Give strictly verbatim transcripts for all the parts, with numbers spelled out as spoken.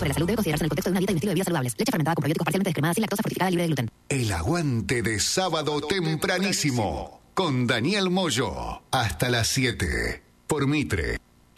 sobre la salud debe considerarse en el contexto de una dieta y un estilo de vida saludables. Leche fermentada con probióticos parcialmente descremada, sin lactosa, fortificada, libre de gluten. El aguante de sábado tempranísimo con Daniel Moyo hasta las siete por Mitre.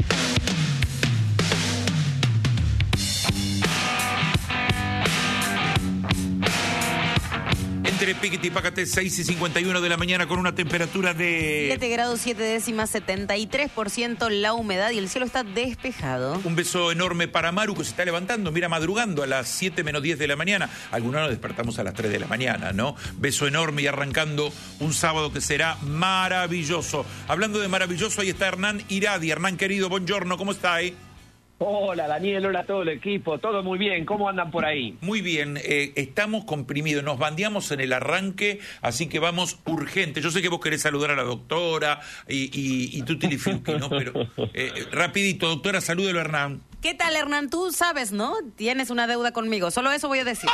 Entre Piquete y Pácate, seis y cincuenta y uno de la mañana con una temperatura de... siete grados siete décimas, setenta y tres por ciento la humedad y el cielo está despejado. Un beso enorme para Maru, que se está levantando, mira, madrugando a las siete menos diez de la mañana. Algunos nos despertamos a las tres de la mañana, ¿no? Beso enorme y arrancando un sábado que será maravilloso. Hablando de maravilloso, ahí está Hernán Iradi. Hernán, querido, buongiorno, ¿cómo está ahí? Hola Daniel, hola a todo el equipo, todo muy bien, ¿cómo andan por ahí? Muy bien, eh, estamos comprimidos, nos bandeamos en el arranque, así que vamos urgente. Yo sé que vos querés saludar a la doctora y, y, y tú tilifiuqui, ¿no? Pero eh, rapidito, doctora, salúdelo a Hernán. ¿Qué tal, Hernán? Tú sabes, ¿no? Tienes una deuda conmigo, solo eso voy a decir.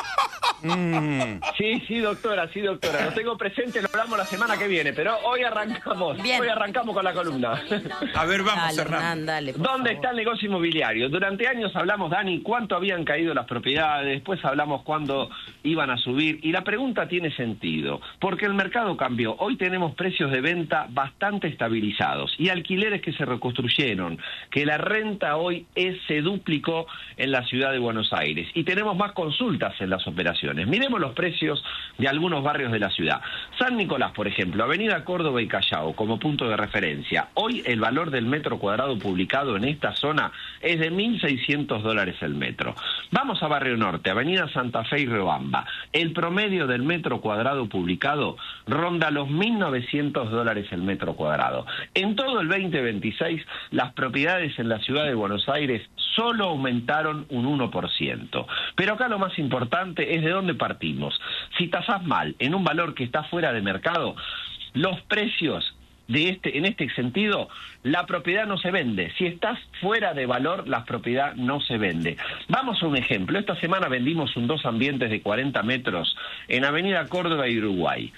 mm. Sí, sí, doctora, sí, doctora, lo tengo presente, lo hablamos la semana que viene, pero hoy arrancamos, bien. Hoy arrancamos con la columna. A ver, vamos, dale, Hernán. Hernán, dale, por ¿Dónde favor. está el negocio inmobiliario? Durante años hablamos, Dani, cuánto habían caído las propiedades, después hablamos cuándo iban a subir, y la pregunta tiene sentido, porque el mercado cambió. Hoy tenemos precios de venta bastante estabilizados y alquileres que se reconstruyeron, que la renta hoy es, se duplicó en la ciudad de Buenos Aires, y tenemos más consultas en las operaciones. Miremos los precios de algunos barrios de la ciudad. San Nicolás, por ejemplo, Avenida Córdoba y Callao, como punto de referencia. Hoy el valor del metro cuadrado publicado en esta zona es de mil seiscientos dólares el metro. Vamos a Barrio Norte, Avenida Santa Fe y Riobamba. El promedio del metro cuadrado publicado ronda los mil novecientos dólares el metro cuadrado. En todo el veinte veintiséis, las propiedades en la ciudad de Buenos Aires solo aumentaron un uno por ciento. Pero acá lo más importante es de dónde partimos. Si tasás mal en un valor que está fuera de mercado, los precios de este, en este sentido, la propiedad no se vende. Si estás fuera de valor, la propiedad no se vende. Vamos a un ejemplo. Esta semana vendimos un dos ambientes de cuarenta metros en Avenida Córdoba y Uruguay.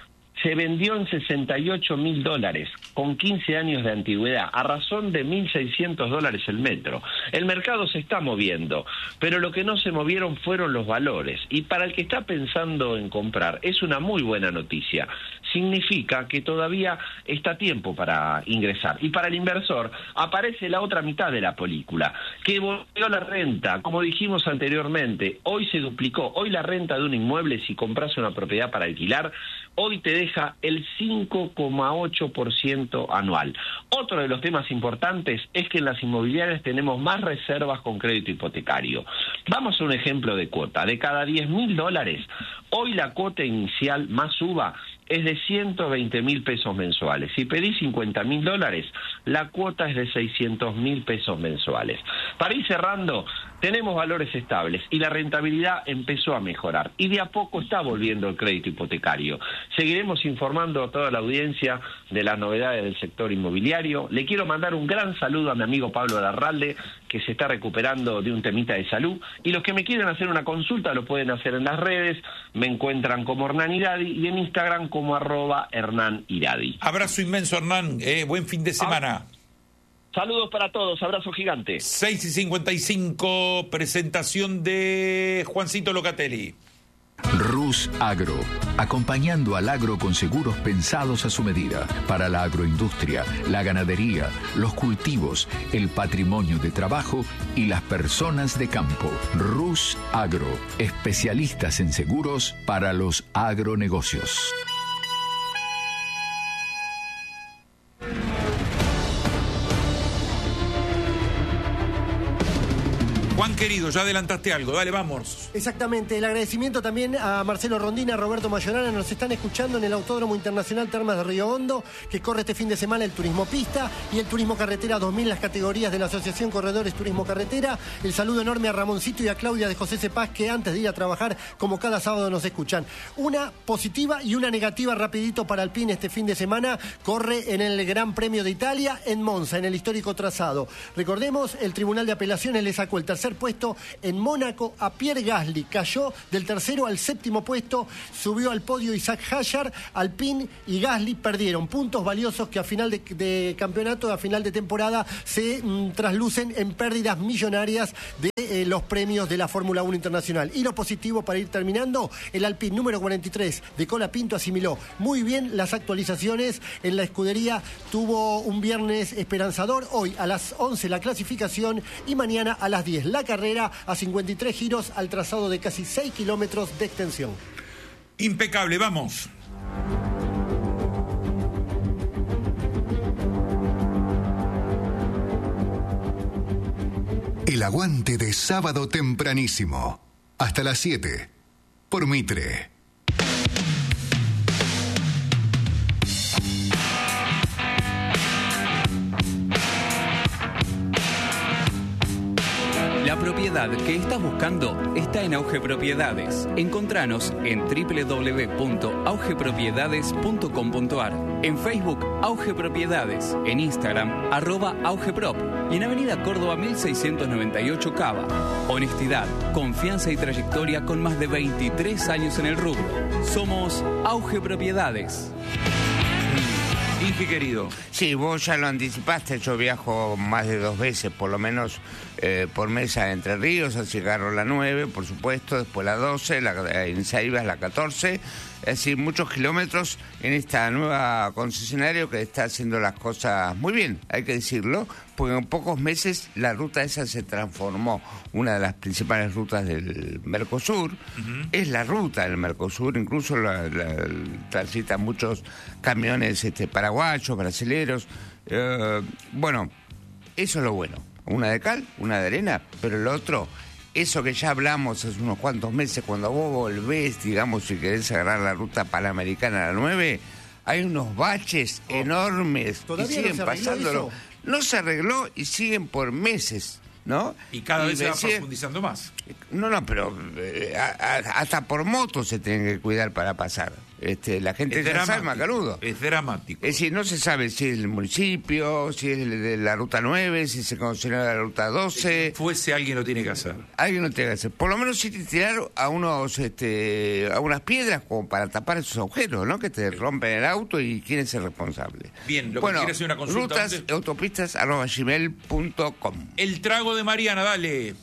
Se vendió en sesenta y ocho mil dólares, con quince años de antigüedad, a razón de mil seiscientos dólares el metro. El mercado se está moviendo, pero lo que no se movieron fueron los valores. Y para el que está pensando en comprar, es una muy buena noticia. Significa que todavía está tiempo para ingresar. Y para el inversor aparece la otra mitad de la película, que volvió la renta. Como dijimos anteriormente, hoy se duplicó. Hoy la renta de un inmueble, si compras una propiedad para alquilar, hoy te deja el cinco coma ocho por ciento anual. Otro de los temas importantes es que en las inmobiliarias tenemos más reservas con crédito hipotecario. Vamos a un ejemplo de cuota. De cada diez mil dólares, hoy la cuota inicial más uva es de ciento veinte mil pesos mensuales. Si pedís cincuenta mil dólares, la cuota es de seiscientos mil pesos mensuales. Para ir cerrando, tenemos valores estables y la rentabilidad empezó a mejorar. Y de a poco está volviendo el crédito hipotecario. Seguiremos informando a toda la audiencia de las novedades del sector inmobiliario. Le quiero mandar un gran saludo a mi amigo Pablo Larralde, que se está recuperando de un temita de salud. Y los que me quieren hacer una consulta lo pueden hacer en las redes. Me encuentran como Hernán Iradi y en Instagram como arroba Hernán Iradi. Abrazo inmenso, Hernán. Eh, buen fin de semana. Ah. Saludos para todos, abrazo gigante. seis y cincuenta y cinco, presentación de Juancito Locatelli. Rus Agro, acompañando al agro con seguros pensados a su medida, para la agroindustria, la ganadería, los cultivos, el patrimonio de trabajo y las personas de campo. Rus Agro, especialistas en seguros para los agronegocios. Juan querido, ya adelantaste algo, dale, vamos. Exactamente, el agradecimiento también a Marcelo Rondina, a Roberto Mayorana, nos están escuchando en el Autódromo Internacional Termas de Río Hondo, que corre este fin de semana el Turismo Pista y el Turismo Carretera dos mil, las categorías de la Asociación Corredores Turismo Carretera. El saludo enorme a Ramoncito y a Claudia de José Cepaz, que antes de ir a trabajar, como cada sábado nos escuchan. Una positiva y una negativa rapidito para Alpine este fin de semana, corre en el Gran Premio de Italia en Monza, en el histórico trazado. Recordemos, el Tribunal de Apelaciones le sacó el tercer tercer puesto en Mónaco a Pierre Gasly. Cayó del tercero al séptimo puesto, subió al podio Isaac Hadjar. Alpine y Gasly perdieron puntos valiosos que a final de, de campeonato, a final de temporada, se mm, traslucen en pérdidas millonarias de eh, los premios de la Fórmula uno Internacional. Y lo positivo para ir terminando, el Alpine número cuarenta y tres de Colapinto asimiló muy bien las actualizaciones en la escudería. Tuvo un viernes esperanzador, hoy a las once la clasificación y mañana a las diez la carrera a cincuenta y tres giros al trazado de casi seis kilómetros de extensión. Impecable, vamos. El aguante de sábado tempranísimo. Hasta las siete. Por Mitre. La propiedad que estás buscando está en Auge Propiedades. Encontranos en doble u doble u doble u punto auge propiedades punto com punto a r, en Facebook Auge Propiedades, en Instagram arroba augeprop y en Avenida Córdoba mil seiscientos noventa y ocho Cava. Honestidad, confianza y trayectoria con más de veintitrés años en el rubro. Somos Auge Propiedades. Inge, querido. Sí, vos ya lo anticipaste, yo viajo más de dos veces, por lo menos eh, por mes a Entre Ríos, así agarro la nueve, por supuesto, después la doce, la, en Saibas la catorce, es decir, muchos kilómetros en esta nueva concesionario que está haciendo las cosas muy bien, hay que decirlo, porque en pocos meses la ruta esa se transformó, una de las principales rutas del Mercosur, uh-huh. es la ruta del Mercosur, incluso la, la, transitan muchos camiones este, paraguayos, brasileros, eh, bueno, eso es lo bueno, una de cal, una de arena, pero el otro, eso que ya hablamos hace unos cuantos meses, cuando vos volvés, digamos, si querés agarrar la ruta panamericana a la nueve, hay unos baches oh. enormes y siguen no pasándolo. No se arregló y siguen por meses, ¿no? Y cada y vez se va decía, profundizando más. No, no, pero eh, a, a, hasta por moto se tienen que cuidar para pasar. Este, la gente es ya sabe, Macanudo. Es dramático. Es decir, no se sabe si es el municipio, si es de la ruta nueve, si se considera la ruta doce. Si fuese, alguien lo tiene que hacer. Alguien lo tiene que hacer. Por lo menos sí tirar a unos, este, a unas piedras como para tapar esos agujeros, ¿no? Que te rompen el auto y quién es el responsable. Bien, lo bueno, que quiere hacer una consulta. Rutas, autopistas, arroba gmail punto com. El trago de Mariana, dale.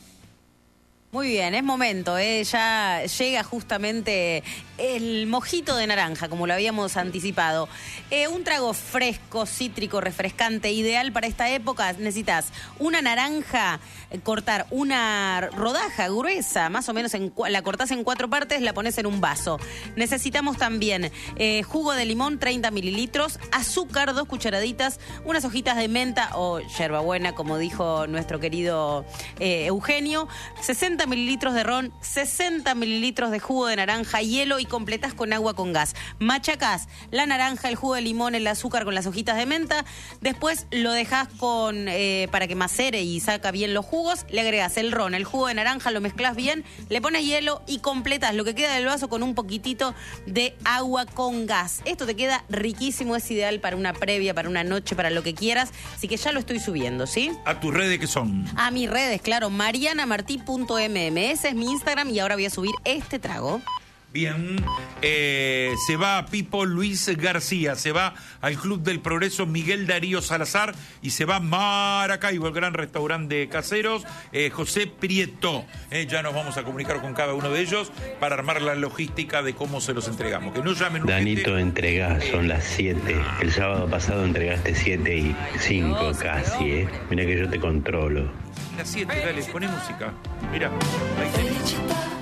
Muy bien, es momento, ¿eh? Ya llega justamente el mojito de naranja, como lo habíamos anticipado. Eh, un trago fresco, cítrico, refrescante, ideal para esta época. Necesitas una naranja, eh, cortar una rodaja gruesa, más o menos en, la cortás en cuatro partes, la pones en un vaso. Necesitamos también eh, jugo de limón, treinta mililitros, azúcar, dos cucharaditas, unas hojitas de menta o yerbabuena, como dijo nuestro querido eh, Eugenio, sesenta mililitros de ron, sesenta mililitros de jugo de naranja, hielo y completás con agua con gas. Machacás la naranja, el jugo de limón, el azúcar con las hojitas de menta. Después lo dejás con eh, para que macere y saca bien los jugos. Le agregás el ron, el jugo de naranja, lo mezclás bien, le pones hielo y completás lo que queda del vaso con un poquitito de agua con gas. Esto te queda riquísimo, es ideal para una previa, para una noche, para lo que quieras. Así que ya lo estoy subiendo, ¿sí? ¿A tus redes qué son? A mis redes, claro, mariana martí punto m m. Ese es mi Instagram y ahora voy a subir este trago. Bien, eh, se va a Pipo Luis García, se va al Club del Progreso Miguel Darío Salazar y se va a Maracaibo, el gran restaurante de caseros, eh, José Prieto. Eh, ya nos vamos a comunicar con cada uno de ellos para armar la logística de cómo se los entregamos. Que no llamen. Danito, entregás, son las siete. El sábado pasado entregaste siete y cinco casi, ¿eh? Mira que yo te controlo. Las siete, dale, poné música. Mira, ahí tenés.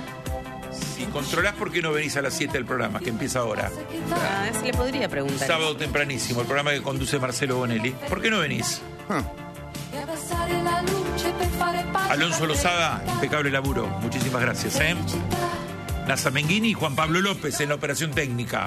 Si controlás, ¿por qué no venís a las siete del programa, que empieza ahora? Ah, se le podría preguntar. Sábado tempranísimo, el programa que conduce Marcelo Bonelli. ¿Por qué no venís? Huh. Alonso Lozada, impecable laburo. Muchísimas gracias, ¿eh? Nasa Menghini y Juan Pablo López en la operación técnica.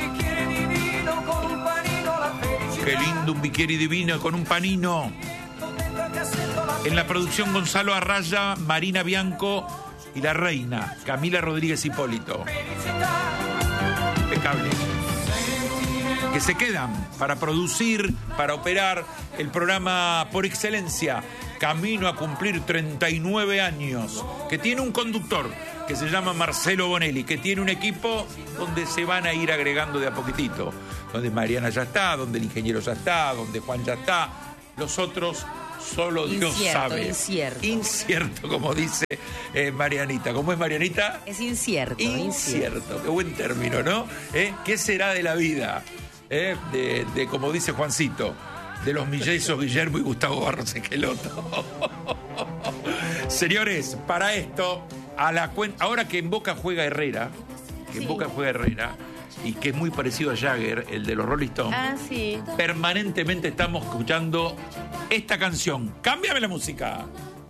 Qué lindo un bikini divino con un panino. En la producción Gonzalo Arraya, Marina Bianco y la reina, Camila Rodríguez Hipólito. Impecable. Que se quedan para producir, para operar el programa por excelencia, camino a cumplir treinta y nueve años, que tiene un conductor que se llama Marcelo Bonelli, que tiene un equipo donde se van a ir agregando de a poquitito, donde Mariana ya está, donde el ingeniero ya está, donde Juan ya está, los otros solo Dios incierto, sabe. Incierto. Incierto, como dice eh, Marianita. ¿Cómo es Marianita? Es incierto. Incierto. Incierto. Qué buen término, ¿no? ¿Eh? ¿Qué será de la vida? ¿Eh? De, de, como dice Juancito, de los millezos Guillermo y Gustavo Barros Esqueloto. Señores, para esto, a la cuen- ahora que en Boca juega Herrera, que en Sí. Boca juega Herrera, y que es muy parecido a Jagger, el de los Rolling Stones, Ah, sí. permanentemente estamos escuchando esta canción. ¡Cámbiame la música!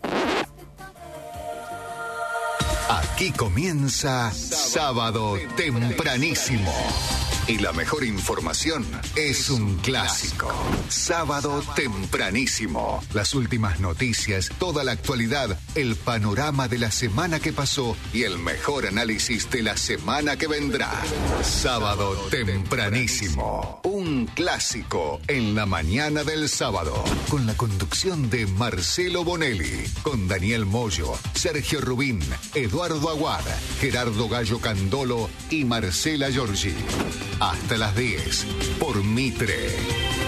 Aquí comienza Sábado Tempranísimo. Y la mejor información es un clásico. Sábado Tempranísimo. Las últimas noticias, toda la actualidad, el panorama de la semana que pasó y el mejor análisis de la semana que vendrá. Sábado Tempranísimo. Un clásico en la mañana del sábado. Con la conducción de Marcelo Bonelli. Con Daniel Moyo, Sergio Rubín, Eduardo Aguad, Gerardo Gallo Candolo y Marcela Giorgi. Hasta las diez por Mitre.